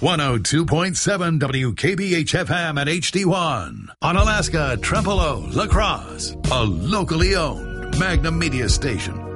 102.7 WKBH-FM at HD1. On Alaska, Trempealeau, La Crosse, a locally owned Magnum Media station.